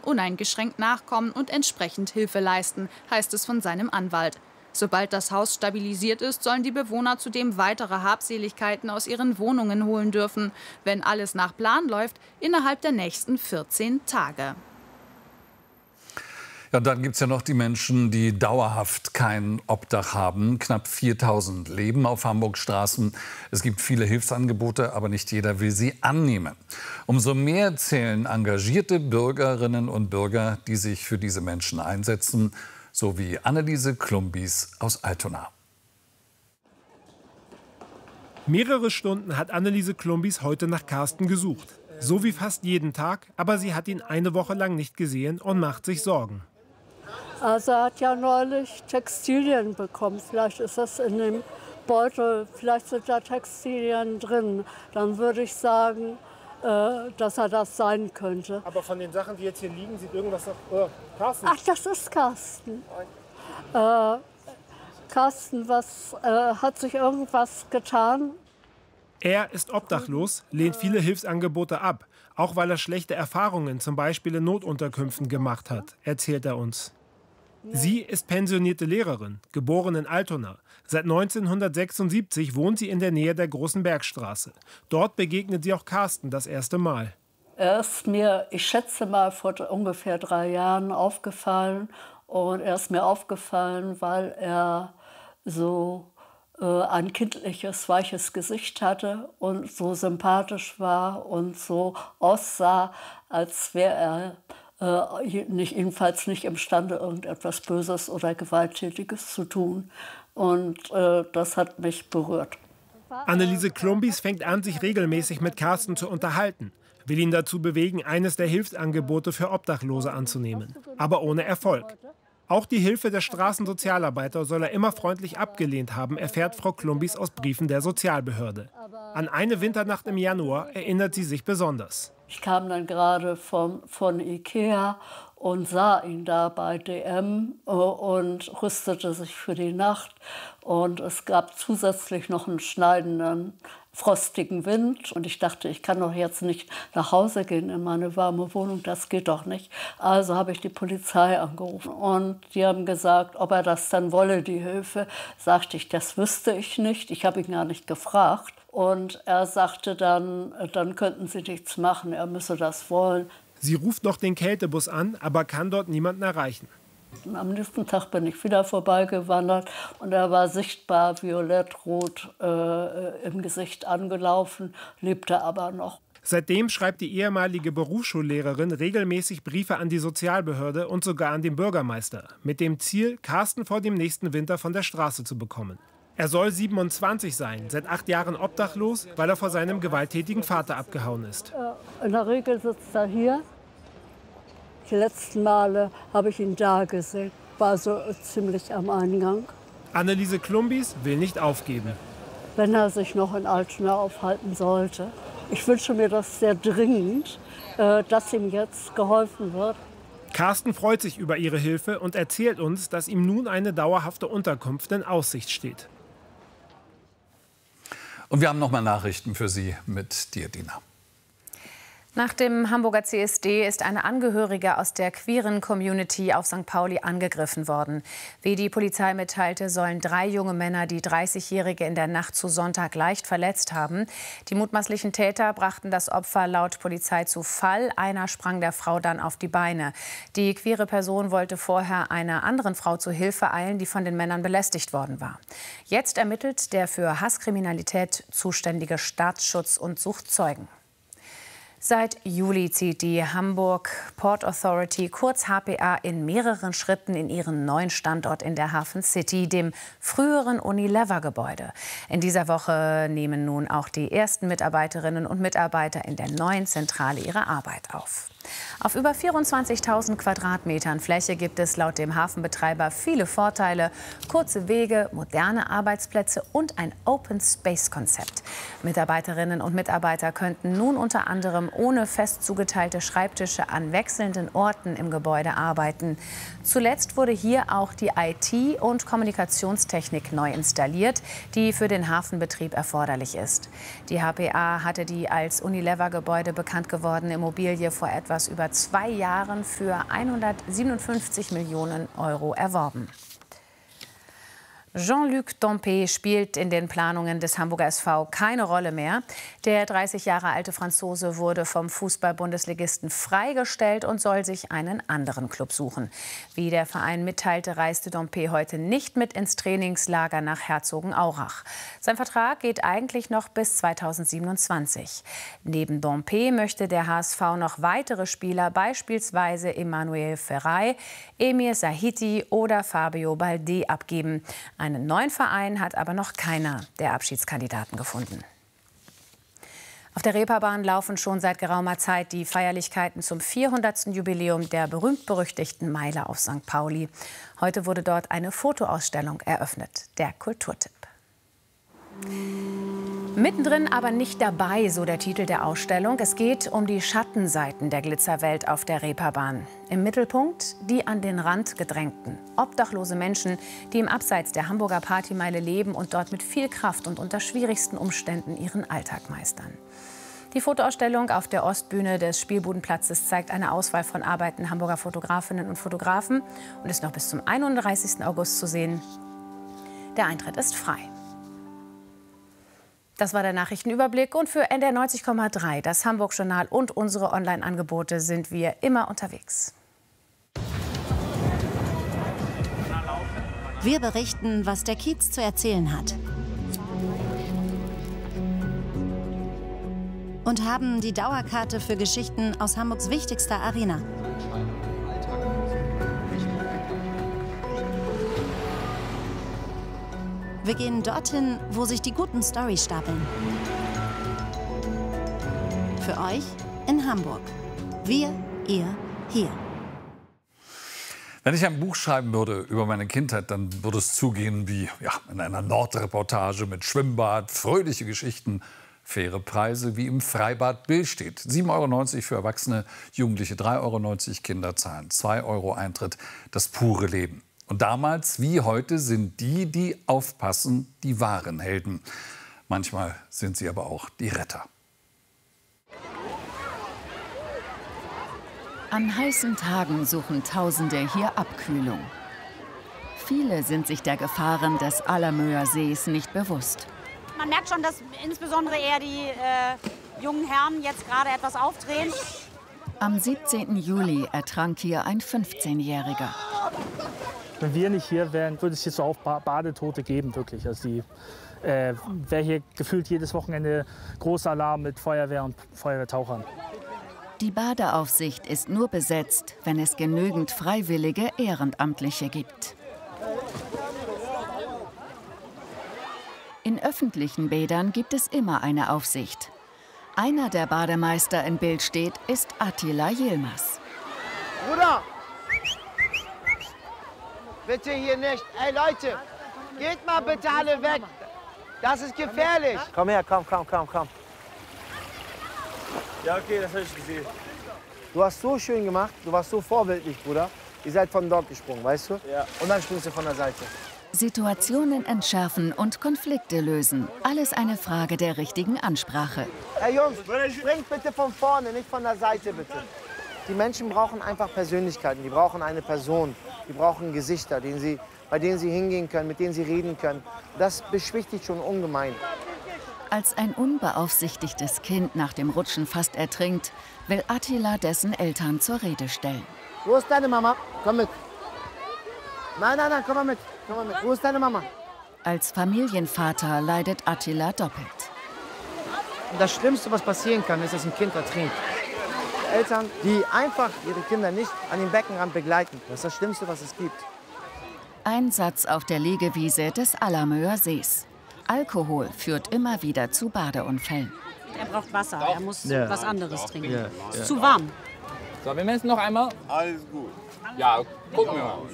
uneingeschränkt nachkommen und entsprechend Hilfe leisten, heißt es von seinem Anwalt. Sobald das Haus stabilisiert ist, sollen die Bewohner zudem weitere Habseligkeiten aus ihren Wohnungen holen dürfen. Wenn alles nach Plan läuft, innerhalb der nächsten 14 Tage. Ja, dann gibt es ja noch die Menschen, die dauerhaft kein Obdach haben. Knapp 4.000 leben auf Hamburgs Straßen. Es gibt viele Hilfsangebote, aber nicht jeder will sie annehmen. Umso mehr zählen engagierte Bürgerinnen und Bürger, die sich für diese Menschen einsetzen, so wie Anneliese Klumbis aus Altona. Mehrere Stunden hat Anneliese Klumbis heute nach Carsten gesucht. So wie fast jeden Tag, aber sie hat ihn eine Woche lang nicht gesehen und macht sich Sorgen. Also er hat ja neulich Textilien bekommen. Vielleicht ist das in dem Beutel, vielleicht sind da Textilien drin. Dann würde ich sagen, dass er das sein könnte. Aber von den Sachen, die jetzt hier liegen, sieht irgendwas nach Carsten. Ach, das ist Carsten. Carsten, hat sich irgendwas getan? Er ist obdachlos, lehnt viele Hilfsangebote ab. Auch weil er schlechte Erfahrungen, zum Beispiel in Notunterkünften, gemacht hat, erzählt er uns. Sie ist pensionierte Lehrerin, geboren in Altona. Seit 1976 wohnt sie in der Nähe der Großen Bergstraße. Dort begegnet sie auch Carsten das erste Mal. Er ist mir, ich schätze mal, vor ungefähr 3 Jahren aufgefallen. Und er ist mir aufgefallen, weil er so ein kindliches, weiches Gesicht hatte und so sympathisch war und so aussah, als wäre er jedenfalls nicht imstande, irgendetwas Böses oder Gewalttätiges zu tun. Und das hat mich berührt. Anneliese Klumbis fängt an, sich regelmäßig mit Carsten zu unterhalten, will ihn dazu bewegen, eines der Hilfsangebote für Obdachlose anzunehmen, aber ohne Erfolg. Auch die Hilfe der Straßensozialarbeiter soll er immer freundlich abgelehnt haben, erfährt Frau Klumbis aus Briefen der Sozialbehörde. An eine Winternacht im Januar erinnert sie sich besonders. Ich kam dann gerade von Ikea und sah ihn da bei DM und rüstete sich für die Nacht. Und es gab zusätzlich noch einen schneidenden, frostigen Wind. Und ich dachte, ich kann doch jetzt nicht nach Hause gehen in meine warme Wohnung, das geht doch nicht. Also habe ich die Polizei angerufen. Und die haben gesagt, ob er das dann wolle, die Hilfe. Sagte ich, das wüsste ich nicht. Ich habe ihn gar nicht gefragt. Und er sagte dann könnten Sie nichts machen, er müsse das wollen. Sie ruft noch den Kältebus an, aber kann dort niemanden erreichen. Am nächsten Tag bin ich wieder vorbeigewandert und er war sichtbar violettrot im Gesicht angelaufen, lebte aber noch. Seitdem schreibt die ehemalige Berufsschullehrerin regelmäßig Briefe an die Sozialbehörde und sogar an den Bürgermeister, mit dem Ziel, Carsten vor dem nächsten Winter von der Straße zu bekommen. Er soll 27 sein, seit 8 Jahren obdachlos, weil er vor seinem gewalttätigen Vater abgehauen ist. In der Regel sitzt er hier. Die letzten Male habe ich ihn da gesehen, war so ziemlich am Eingang. Anneliese Klumbis will nicht aufgeben. Wenn er sich noch in Altona aufhalten sollte. Ich wünsche mir das sehr dringend, dass ihm jetzt geholfen wird. Carsten freut sich über ihre Hilfe und erzählt uns, dass ihm nun eine dauerhafte Unterkunft in Aussicht steht. Und wir haben noch mal Nachrichten für Sie mit dir, Dina. Nach dem Hamburger CSD ist eine Angehörige aus der queeren Community auf St. Pauli angegriffen worden. Wie die Polizei mitteilte, sollen 3 junge Männer die 30-Jährige in der Nacht zu Sonntag leicht verletzt haben. Die mutmaßlichen Täter brachten das Opfer laut Polizei zu Fall. Einer sprang der Frau dann auf die Beine. Die queere Person wollte vorher einer anderen Frau zu Hilfe eilen, die von den Männern belästigt worden war. Jetzt ermittelt der für Hasskriminalität zuständige Staatsschutz und sucht Zeugen. Seit Juli zieht die Hamburg Port Authority, kurz HPA, in mehreren Schritten in ihren neuen Standort in der Hafen City, dem früheren Unilever-Gebäude. In dieser Woche nehmen nun auch die ersten Mitarbeiterinnen und Mitarbeiter in der neuen Zentrale ihre Arbeit auf. Auf über 24.000 Quadratmetern Fläche gibt es laut dem Hafenbetreiber viele Vorteile: kurze Wege, moderne Arbeitsplätze und ein Open-Space-Konzept. Mitarbeiterinnen und Mitarbeiter könnten nun unter anderem ohne fest zugeteilte Schreibtische an wechselnden Orten im Gebäude arbeiten. Zuletzt wurde hier auch die IT- und Kommunikationstechnik neu installiert, die für den Hafenbetrieb erforderlich ist. Die HPA hatte die als Unilever-Gebäude bekannt gewordene Immobilie vor etwa Investors über 2 Jahren für 157 Millionen Euro erworben. Jean-Luc Dompe spielt in den Planungen des Hamburger SV keine Rolle mehr. Der 30 Jahre alte Franzose wurde vom Fußball-Bundesligisten freigestellt und soll sich einen anderen Club suchen. Wie der Verein mitteilte, reiste Dompe heute nicht mit ins Trainingslager nach Herzogenaurach. Sein Vertrag geht eigentlich noch bis 2027. Neben Dompe möchte der HSV noch weitere Spieler, beispielsweise Emmanuel Ferrey, Emir Sahiti oder Fabio Balde, abgeben. Einen neuen Verein hat aber noch keiner der Abschiedskandidaten gefunden. Auf der Reeperbahn laufen schon seit geraumer Zeit die Feierlichkeiten zum 400. Jubiläum der berühmt-berüchtigten Meile auf St. Pauli. Heute wurde dort eine Fotoausstellung eröffnet, der Kulturtipp. Mittendrin, aber nicht dabei, so der Titel der Ausstellung. Es geht um die Schattenseiten der Glitzerwelt auf der Reeperbahn. Im Mittelpunkt die an den Rand gedrängten, obdachlose Menschen, die im Abseits der Hamburger Partymeile leben und dort mit viel Kraft und unter schwierigsten Umständen ihren Alltag meistern. Die Fotoausstellung auf der Ostbühne des Spielbudenplatzes zeigt eine Auswahl von Arbeiten Hamburger Fotografinnen und Fotografen und ist noch bis zum 31. August zu sehen. Der Eintritt ist frei. Das war der Nachrichtenüberblick und für NDR 90,3, das Hamburg-Journal und unsere Online-Angebote sind wir immer unterwegs. Wir berichten, was der Kiez zu erzählen hat. Und haben die Dauerkarte für Geschichten aus Hamburgs wichtigster Arena. Wir gehen dorthin, wo sich die guten Storys stapeln. Für euch in Hamburg. Wir, ihr, hier. Wenn ich ein Buch schreiben würde über meine Kindheit, dann würde es zugehen wie in einer Nordreportage mit Schwimmbad, fröhliche Geschichten, faire Preise wie im Freibad Billstedt. 7,90 € für Erwachsene, Jugendliche 3,90 €, Kinder zahlen 2 € Eintritt. Das pure Leben. Und damals wie heute sind die aufpassen, die wahren Helden. Manchmal sind sie aber auch die Retter. An heißen Tagen suchen Tausende hier Abkühlung. Viele sind sich der Gefahren des Allermöer Sees nicht bewusst. Man merkt schon, dass insbesondere eher die jungen Herren jetzt gerade etwas aufdrehen. Am 17. Juli ertrank hier ein 15-Jähriger. Wenn wir nicht hier wären, würde es hier zuhauf Badetote geben, wirklich. Also die wäre hier gefühlt jedes Wochenende großer Alarm mit Feuerwehr und Feuerwehrtauchern. Die Badeaufsicht ist nur besetzt, wenn es genügend freiwillige Ehrenamtliche gibt. In öffentlichen Bädern gibt es immer eine Aufsicht. Einer der Bademeister in Billstedt ist Attila Yilmaz. Bruder! Bitte hier nicht. Ey Leute, geht mal bitte alle weg. Das ist gefährlich. Komm her, komm. Ja, okay, das habe ich gesehen. Du hast so schön gemacht, du warst so vorbildlich, Bruder. Ihr seid von dort gesprungen, weißt du? Ja. Und dann springst du von der Seite. Situationen entschärfen und Konflikte lösen. Alles eine Frage der richtigen Ansprache. Hey Jungs, springt bitte von vorne, nicht von der Seite, bitte. Die Menschen brauchen einfach Persönlichkeiten, die brauchen eine Person, die brauchen Gesichter, bei denen sie hingehen können, mit denen sie reden können. Das beschwichtigt schon ungemein. Als ein unbeaufsichtigtes Kind nach dem Rutschen fast ertrinkt, will Attila dessen Eltern zur Rede stellen. Wo ist deine Mama? Komm mit. Nein, komm mal mit. Wo ist deine Mama? Als Familienvater leidet Attila doppelt. Das Schlimmste, was passieren kann, ist, dass ein Kind ertrinkt. Eltern, die einfach ihre Kinder nicht an den Beckenrand begleiten. Das ist das Schlimmste, was es gibt. Einsatz auf der Liegewiese des Allermöer Sees. Alkohol führt immer wieder zu Badeunfällen. Er braucht Wasser, er muss was anderes trinken. Es ist zu warm. So, wir messen noch einmal. Alles gut. Ja, gucken wir mal.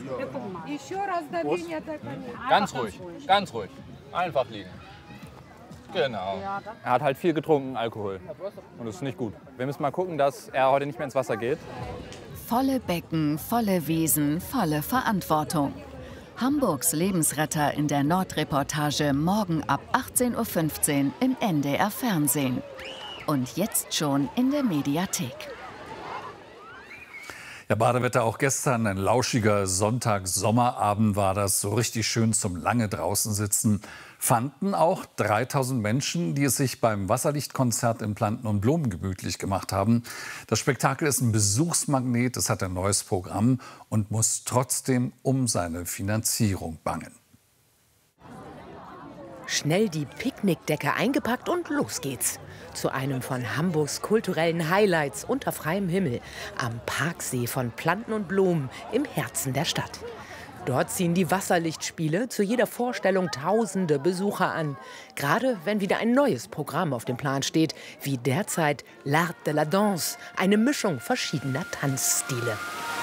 Ganz ruhig. Einfach liegen. Genau. Er hat halt viel getrunken, Alkohol. Und das ist nicht gut. Wir müssen mal gucken, dass er heute nicht mehr ins Wasser geht. Volle Becken, volle Wiesen, volle Verantwortung. Hamburgs Lebensretter in der Nordreportage morgen ab 18:15 Uhr im NDR Fernsehen. Und jetzt schon in der Mediathek. Ja, Badewetter auch gestern. Ein lauschiger Sonntag-Sommerabend war das. So richtig schön zum lange draußen sitzen. Fanden auch 3000 Menschen, die es sich beim Wasserlichtkonzert in Planten und Blumen gemütlich gemacht haben. Das Spektakel ist ein Besuchsmagnet, es hat ein neues Programm und muss trotzdem um seine Finanzierung bangen. Schnell die Picknickdecke eingepackt und los geht's. Zu einem von Hamburgs kulturellen Highlights unter freiem Himmel am Parksee von Planten und Blumen im Herzen der Stadt. Dort ziehen die Wasserlichtspiele zu jeder Vorstellung tausende Besucher an. Gerade wenn wieder ein neues Programm auf dem Plan steht, wie derzeit L'Art de la Danse, eine Mischung verschiedener Tanzstile.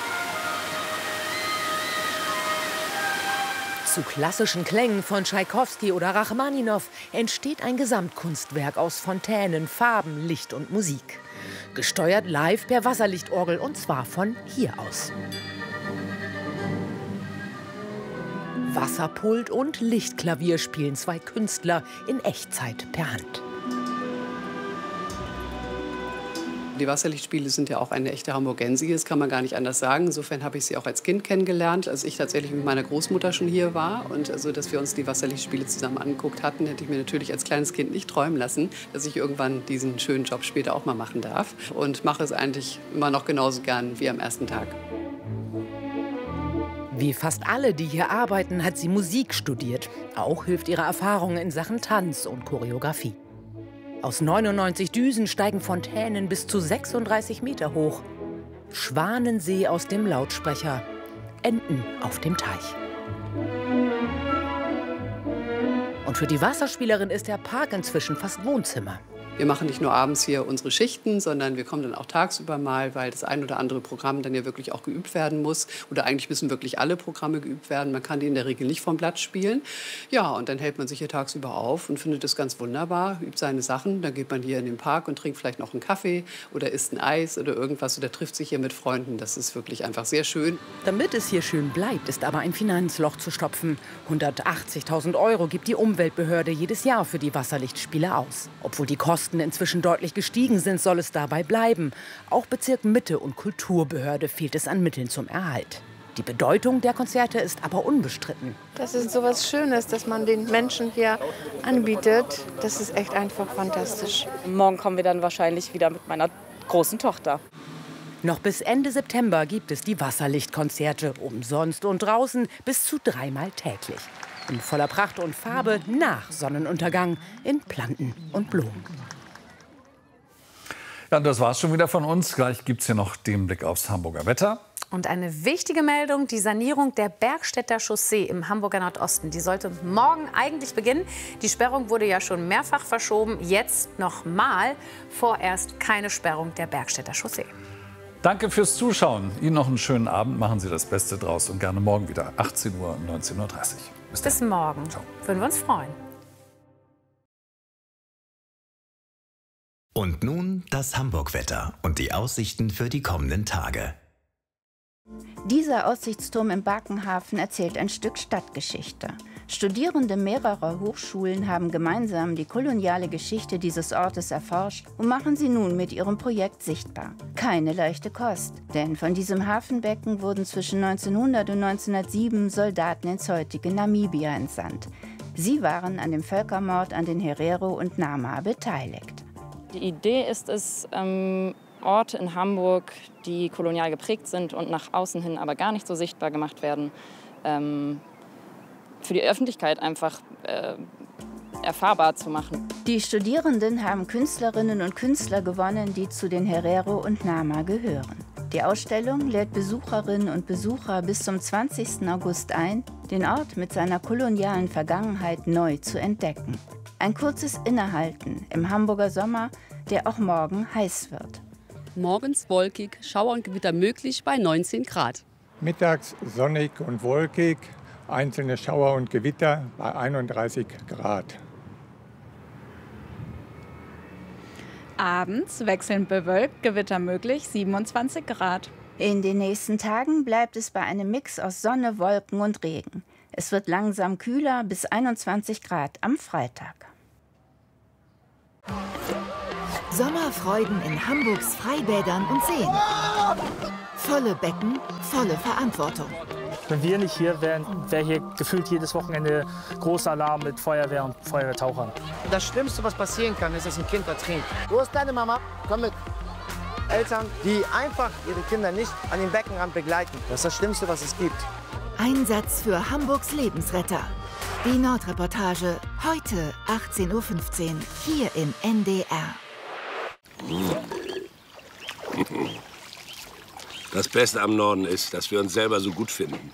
Zu klassischen Klängen von Tschaikowski oder Rachmaninow entsteht ein Gesamtkunstwerk aus Fontänen, Farben, Licht und Musik. Gesteuert live per Wasserlichtorgel und zwar von hier aus. Wasserpult und Lichtklavier spielen zwei Künstler in Echtzeit per Hand. Die Wasserlichtspiele sind ja auch eine echte Hamburgensie, das kann man gar nicht anders sagen. Insofern habe ich sie auch als Kind kennengelernt, als ich tatsächlich mit meiner Großmutter schon hier war. Und also, dass wir uns die Wasserlichtspiele zusammen angeguckt hatten, hätte ich mir natürlich als kleines Kind nicht träumen lassen, dass ich irgendwann diesen schönen Job später auch mal machen darf. Und mache es eigentlich immer noch genauso gern wie am ersten Tag. Wie fast alle, die hier arbeiten, hat sie Musik studiert. Auch hilft ihre Erfahrung in Sachen Tanz und Choreografie. Aus 99 Düsen steigen Fontänen bis zu 36 Meter hoch. Schwanensee aus dem Lautsprecher, Enten auf dem Teich. Und für die Wasserspielerin ist der Park inzwischen fast Wohnzimmer. Wir machen nicht nur abends hier unsere Schichten, sondern wir kommen dann auch tagsüber mal, weil das ein oder andere Programm dann ja wirklich auch geübt werden muss. Oder eigentlich müssen wirklich alle Programme geübt werden. Man kann die in der Regel nicht vom Blatt spielen. Ja, und dann hält man sich hier tagsüber auf und findet das ganz wunderbar, übt seine Sachen. Dann geht man hier in den Park und trinkt vielleicht noch einen Kaffee oder isst ein Eis oder irgendwas oder trifft sich hier mit Freunden. Das ist wirklich einfach sehr schön. Damit es hier schön bleibt, ist aber ein Finanzloch zu stopfen. 180.000 € gibt die Umweltbehörde jedes Jahr für die Wasserlichtspiele aus. Obwohl die Kosten inzwischen deutlich gestiegen sind, soll es dabei bleiben. Auch Bezirk Mitte und Kulturbehörde fehlt es an Mitteln zum Erhalt. Die Bedeutung der Konzerte ist aber unbestritten. Das ist so was Schönes, dass man den Menschen hier anbietet. Das ist echt einfach fantastisch. Morgen kommen wir dann wahrscheinlich wieder mit meiner großen Tochter. Noch bis Ende September gibt es die Wasserlichtkonzerte, umsonst und draußen bis zu 3-mal täglich. In voller Pracht und Farbe nach Sonnenuntergang in Planten und Blumen. Ja, und das war's schon wieder von uns. Gleich gibt's hier noch den Blick aufs Hamburger Wetter. Und eine wichtige Meldung, die Sanierung der Bergstädter Chaussee im Hamburger Nordosten, die sollte morgen eigentlich beginnen. Die Sperrung wurde ja schon mehrfach verschoben, jetzt nochmal. Vorerst keine Sperrung der Bergstädter Chaussee. Danke fürs Zuschauen. Ihnen noch einen schönen Abend. Machen Sie das Beste draus und gerne morgen wieder 18 Uhr und 19:30 Uhr. Bis morgen. Ciao. Würden wir uns freuen. Und nun das Hamburg-Wetter und die Aussichten für die kommenden Tage. Dieser Aussichtsturm im Barkenhafen erzählt ein Stück Stadtgeschichte. Studierende mehrerer Hochschulen haben gemeinsam die koloniale Geschichte dieses Ortes erforscht und machen sie nun mit ihrem Projekt sichtbar. Keine leichte Kost, denn von diesem Hafenbecken wurden zwischen 1900 und 1907 Soldaten ins heutige Namibia entsandt. Sie waren an dem Völkermord an den Herero und Nama beteiligt. Die Idee ist es, Orte in Hamburg, die kolonial geprägt sind und nach außen hin aber gar nicht so sichtbar gemacht werden, für die Öffentlichkeit einfach erfahrbar zu machen. Die Studierenden haben Künstlerinnen und Künstler gewonnen, die zu den Herero und Nama gehören. Die Ausstellung lädt Besucherinnen und Besucher bis zum 20. August ein, den Ort mit seiner kolonialen Vergangenheit neu zu entdecken. Ein kurzes Innehalten im Hamburger Sommer, der auch morgen heiß wird. Morgens wolkig, Schauer und Gewitter möglich bei 19 Grad. Mittags sonnig und wolkig, einzelne Schauer und Gewitter bei 31 Grad. Abends wechselnd bewölkt, Gewitter möglich, 27 Grad. In den nächsten Tagen bleibt es bei einem Mix aus Sonne, Wolken und Regen. Es wird langsam kühler bis 21 Grad am Freitag. Sommerfreuden in Hamburgs Freibädern und Seen. Volle Becken, volle Verantwortung. Wenn wir nicht hier wären, wäre hier gefühlt jedes Wochenende großer Alarm mit Feuerwehr und Feuerwehrtauchern. Das Schlimmste, was passieren kann, ist, dass ein Kind ertrinkt. Wo ist deine Mama? Komm mit. Eltern, die einfach ihre Kinder nicht an den Beckenrand begleiten. Das ist das Schlimmste, was es gibt. Einsatz für Hamburgs Lebensretter. Die Nordreportage heute 18:15 Uhr hier im NDR. Das Beste am Norden ist, dass wir uns selber so gut finden.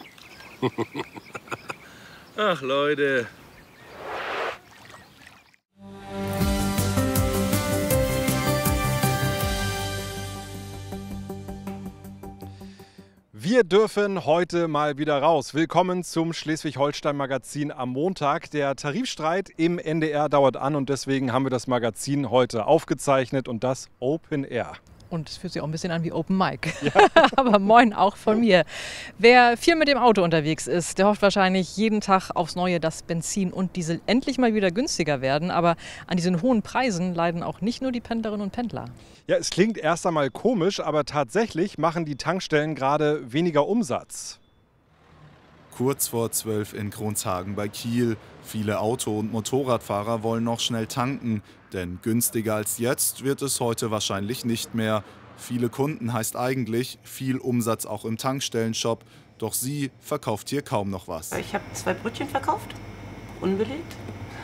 Ach, Leute. Wir dürfen heute mal wieder raus. Willkommen zum Schleswig-Holstein-Magazin am Montag. Der Tarifstreit im NDR dauert an und deswegen haben wir das Magazin heute aufgezeichnet und das Open Air. Und es fühlt sich auch ein bisschen an wie Open Mic. Ja. Aber moin auch von mir. Wer viel mit dem Auto unterwegs ist, der hofft wahrscheinlich jeden Tag aufs Neue, dass Benzin und Diesel endlich mal wieder günstiger werden. Aber an diesen hohen Preisen leiden auch nicht nur die Pendlerinnen und Pendler. Ja, es klingt erst einmal komisch, aber tatsächlich machen die Tankstellen gerade weniger Umsatz. Kurz vor 12 in Kronshagen bei Kiel. Viele Auto- und Motorradfahrer wollen noch schnell tanken. Denn günstiger als jetzt wird es heute wahrscheinlich nicht mehr. Viele Kunden heißt eigentlich viel Umsatz auch im Tankstellenshop. Doch sie verkauft hier kaum noch was. Ich habe 2 Brötchen verkauft, unbelegt,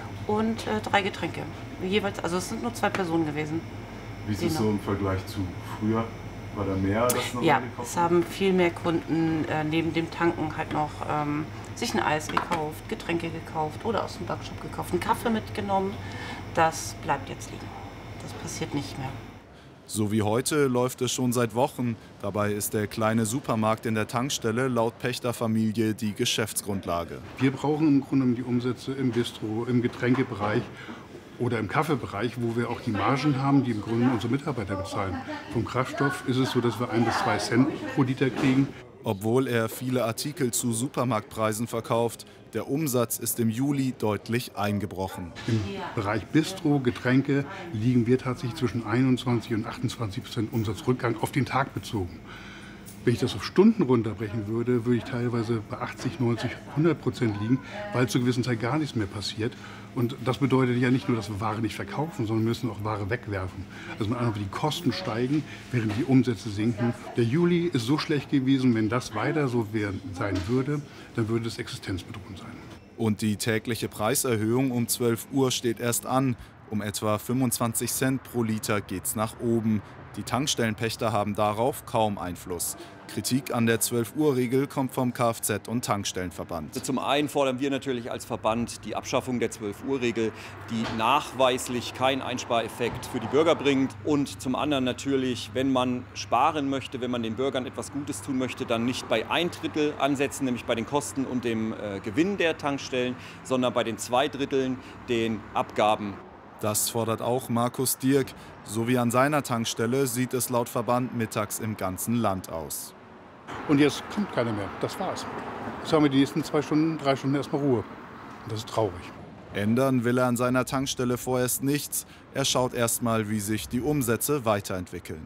und 3 Getränke. Jeweils, also es sind nur 2 Personen gewesen. Wie ist es so im Vergleich zu früher? War da mehr, das noch Ja, gekauft? Es haben viel mehr Kunden neben dem Tanken halt noch sich ein Eis gekauft, Getränke gekauft oder aus dem Backshop gekauft, einen Kaffee mitgenommen. Das bleibt jetzt liegen. Das passiert nicht mehr. So wie heute läuft es schon seit Wochen. Dabei ist der kleine Supermarkt in der Tankstelle laut Pächterfamilie die Geschäftsgrundlage. Wir brauchen im Grunde die Umsätze im Bistro, im Getränkebereich oder im Kaffeebereich, wo wir auch die Margen haben, die im Grunde unsere Mitarbeiter bezahlen. Vom Kraftstoff ist es so, dass wir 1 bis 2 Cent pro Liter kriegen. Obwohl er viele Artikel zu Supermarktpreisen verkauft, der Umsatz ist im Juli deutlich eingebrochen. Im Bereich Bistro, Getränke liegen wir tatsächlich zwischen 21 und 28% Umsatzrückgang auf den Tag bezogen. Wenn ich das auf Stunden runterbrechen würde, würde ich teilweise bei 80, 90, 100% liegen, weil zu gewissen Zeit gar nichts mehr passiert. Und das bedeutet ja nicht nur, dass wir Ware nicht verkaufen, sondern wir müssen auch Ware wegwerfen. Also man einfach die Kosten steigen, während die Umsätze sinken. Der Juli ist so schlecht gewesen, wenn das weiter so sein würde, dann würde es existenzbedrohend sein. Und die tägliche Preiserhöhung um 12 Uhr steht erst an. Um etwa 25 Cent pro Liter geht's nach oben. Die Tankstellenpächter haben darauf kaum Einfluss. Kritik an der 12-Uhr-Regel kommt vom Kfz- und Tankstellenverband. Zum einen fordern wir natürlich als Verband die Abschaffung der 12-Uhr-Regel, die nachweislich keinen Einspareffekt für die Bürger bringt. Und zum anderen natürlich, wenn man sparen möchte, wenn man den Bürgern etwas Gutes tun möchte, dann nicht bei 1/3 ansetzen, nämlich bei den Kosten und dem Gewinn der Tankstellen, sondern bei den 2/3 den Abgaben. Das fordert auch Markus Dirk. So wie an seiner Tankstelle sieht es laut Verband mittags im ganzen Land aus. Und jetzt kommt keiner mehr. Das war's. Jetzt haben wir die nächsten 2 Stunden, 3 Stunden erstmal Ruhe. Und das ist traurig. Ändern will er an seiner Tankstelle vorerst nichts. Er schaut erst mal, wie sich die Umsätze weiterentwickeln.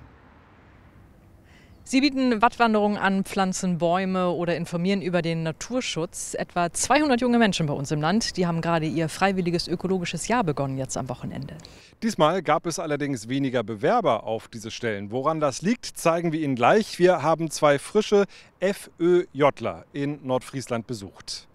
Sie bieten Wattwanderungen an, pflanzen Bäume oder informieren über den Naturschutz. Etwa 200 junge Menschen bei uns im Land, die haben gerade ihr freiwilliges ökologisches Jahr begonnen, jetzt am Wochenende. Diesmal gab es allerdings weniger Bewerber auf diese Stellen. Woran das liegt, zeigen wir Ihnen gleich. Wir haben 2 frische FÖJler in Nordfriesland besucht.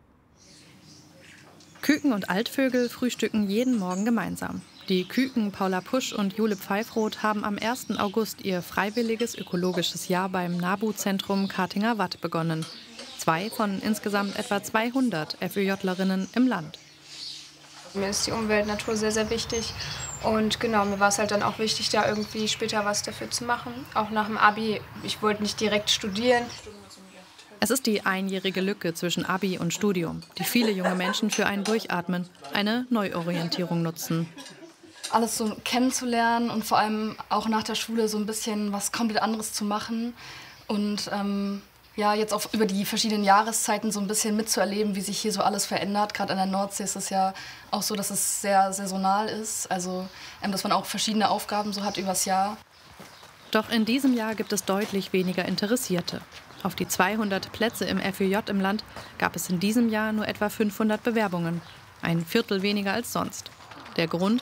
Küken und Altvögel frühstücken jeden Morgen gemeinsam. Die Küken Paula Pusch und Jule Pfeifroth haben am 1. August ihr freiwilliges ökologisches Jahr beim NABU-Zentrum Kartinger Watt begonnen. 2 von insgesamt etwa 200 FÖJlerinnen im Land. Mir ist die Umwelt, Natur sehr, sehr wichtig. Und genau, mir war es halt dann auch wichtig, da irgendwie später was dafür zu machen. Auch nach dem Abi, ich wollte nicht direkt studieren. Es ist die einjährige Lücke zwischen Abi und Studium, die viele junge Menschen für ein Durchatmen, eine Neuorientierung nutzen. Alles so kennenzulernen und vor allem auch nach der Schule so ein bisschen was komplett anderes zu machen und ja, jetzt auch über die verschiedenen Jahreszeiten so ein bisschen mitzuerleben, wie sich hier so alles verändert. Gerade an der Nordsee ist es ja auch so, dass es sehr saisonal ist, also dass man auch verschiedene Aufgaben so hat übers Jahr. Doch in diesem Jahr gibt es deutlich weniger Interessierte. Auf die 200 Plätze im FÜJ im Land gab es in diesem Jahr nur etwa 500 Bewerbungen, ein Viertel weniger als sonst. Der Grund?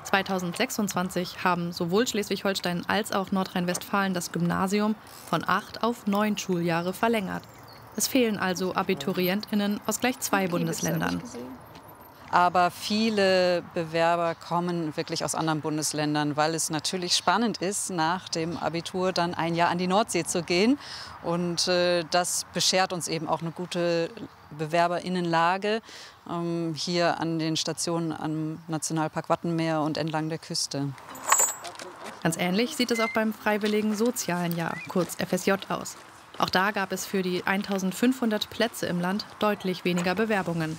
2026 haben sowohl Schleswig-Holstein als auch Nordrhein-Westfalen das Gymnasium von 8 auf 9 Schuljahre verlängert. Es fehlen also AbiturientInnen aus gleich 2 Bundesländern. Aber viele Bewerber kommen wirklich aus anderen Bundesländern, weil es natürlich spannend ist, nach dem Abitur dann ein Jahr an die Nordsee zu gehen. Und das beschert uns eben auch eine gute BewerberInnenlage hier an den Stationen am Nationalpark Wattenmeer und entlang der Küste. Ganz ähnlich sieht es auch beim Freiwilligen Sozialen Jahr, kurz FSJ, aus. Auch da gab es für die 1500 Plätze im Land deutlich weniger Bewerbungen.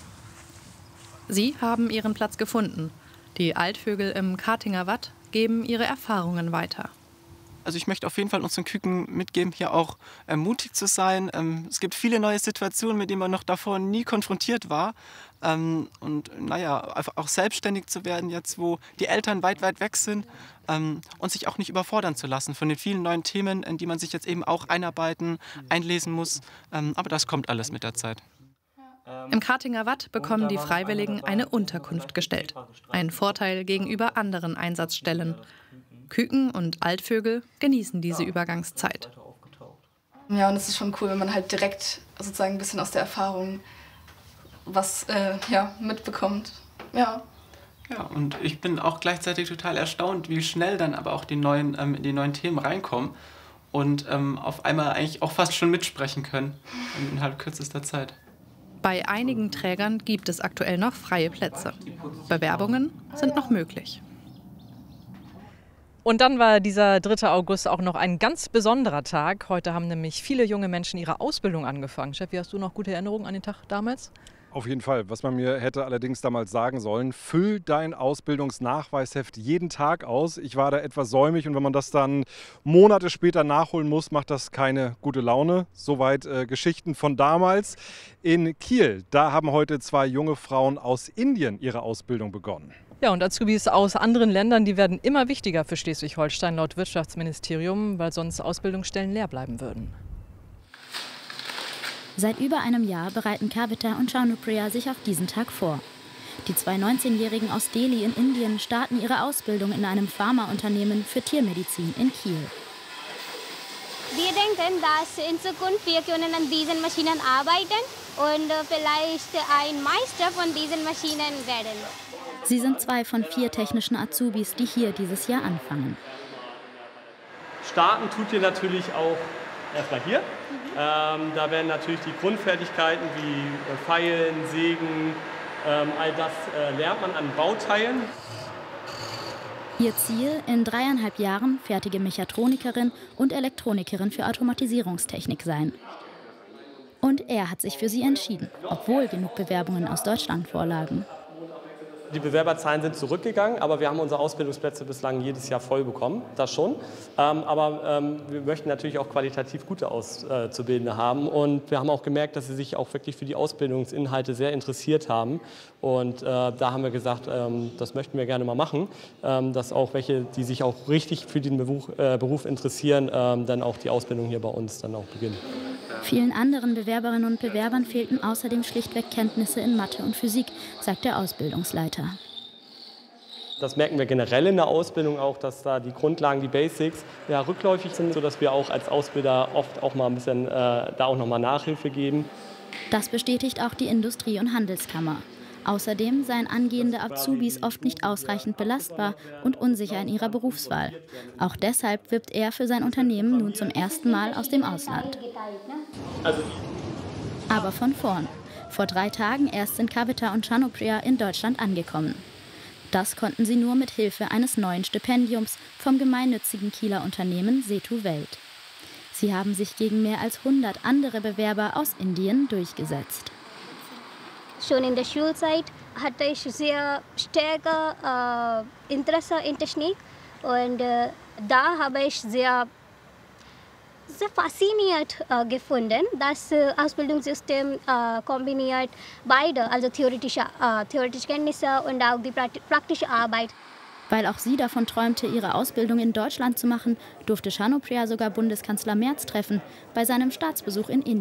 Sie haben ihren Platz gefunden. Die Altvögel im Katinger Watt geben ihre Erfahrungen weiter. Also ich möchte auf jeden Fall unseren Küken mitgeben, hier auch mutig zu sein. Es gibt viele neue Situationen, mit denen man noch davor nie konfrontiert war. Und naja, einfach auch selbstständig zu werden, jetzt wo die Eltern weit weg sind, und sich auch nicht überfordern zu lassen von den vielen neuen Themen, in die man sich jetzt eben auch einarbeiten, einlesen muss. Aber das kommt alles mit der Zeit. Im Katinger Watt bekommen die Freiwilligen eine Unterkunft gestellt. Ein Vorteil gegenüber anderen Einsatzstellen. Küken und Altvögel genießen diese Übergangszeit. Ja, und es ist schon cool, wenn man halt direkt sozusagen ein bisschen aus der Erfahrung was mitbekommt. Ja. Ja, und ich bin auch gleichzeitig total erstaunt, wie schnell dann aber auch die neuen Themen reinkommen und auf einmal eigentlich auch fast schon mitsprechen können innerhalb kürzester Zeit. Bei einigen Trägern gibt es aktuell noch freie Plätze. Bewerbungen sind noch möglich. Und dann war dieser 3. August auch noch ein ganz besonderer Tag. Heute haben nämlich viele junge Menschen ihre Ausbildung angefangen. Steffi, hast du noch gute Erinnerungen an den Tag damals? Auf jeden Fall. Was man mir hätte allerdings damals sagen sollen, füll dein Ausbildungsnachweisheft jeden Tag aus. Ich war da etwas säumig und wenn man das dann Monate später nachholen muss, macht das keine gute Laune. Soweit Geschichten von damals. In Kiel, da haben heute 2 junge Frauen aus Indien ihre Ausbildung begonnen. Ja, und Azubis aus anderen Ländern, die werden immer wichtiger für Schleswig-Holstein laut Wirtschaftsministerium, weil sonst Ausbildungsstellen leer bleiben würden. Seit über einem Jahr bereiten Kavita und Chanupriya sich auf diesen Tag vor. Die 2 19-Jährigen aus Delhi in Indien starten ihre Ausbildung in einem Pharmaunternehmen für Tiermedizin in Kiel. Wir denken, dass in Zukunft wir können an diesen Maschinen arbeiten und vielleicht ein Meister von diesen Maschinen werden. Sie sind 2 von 4 technischen Azubis, die hier dieses Jahr anfangen. Starten tut ihr natürlich auch erstmal hier. Da werden natürlich die Grundfertigkeiten wie Feilen, Sägen, all das lernt man an Bauteilen. Ihr Ziel, in 3,5 Jahren fertige Mechatronikerin und Elektronikerin für Automatisierungstechnik sein. Und er hat sich für sie entschieden, obwohl genug Bewerbungen aus Deutschland vorlagen. Die Bewerberzahlen sind zurückgegangen, aber wir haben unsere Ausbildungsplätze bislang jedes Jahr voll bekommen, das schon. Aber wir möchten natürlich auch qualitativ gute Auszubildende haben und wir haben auch gemerkt, dass sie sich auch wirklich für die Ausbildungsinhalte sehr interessiert haben. Und da haben wir gesagt, das möchten wir gerne mal machen, dass auch welche, die sich auch richtig für den Beruf interessieren, dann auch die Ausbildung hier bei uns dann auch beginnen. Vielen anderen Bewerberinnen und Bewerbern fehlten außerdem schlichtweg Kenntnisse in Mathe und Physik, sagt der Ausbildungsleiter. Das merken wir generell in der Ausbildung auch, dass da die Grundlagen, die Basics, ja, rückläufig sind, sodass wir auch als Ausbilder oft auch mal ein bisschen da auch noch mal Nachhilfe geben. Das bestätigt auch die Industrie- und Handelskammer. Außerdem seien angehende Azubis oft nicht ausreichend belastbar und unsicher in ihrer Berufswahl. Auch deshalb wirbt er für sein Unternehmen nun zum ersten Mal aus dem Ausland. Aber von vorn. Vor 3 Tagen erst sind Kavita und Chanupriya in Deutschland angekommen. Das konnten sie nur mit Hilfe eines neuen Stipendiums vom gemeinnützigen Kieler Unternehmen Setu Welt. Sie haben sich gegen mehr als 100 andere Bewerber aus Indien durchgesetzt. Schon in der Schulzeit hatte ich sehr starke Interesse in Technik und da habe ich sehr sehr fasziniert gefunden. Das Ausbildungssystem kombiniert beide, also theoretische Kenntnisse und auch die praktische Arbeit. Weil auch sie davon träumte, ihre Ausbildung in Deutschland zu machen, durfte Shanopriya sogar Bundeskanzler Merz treffen bei seinem Staatsbesuch in Indien.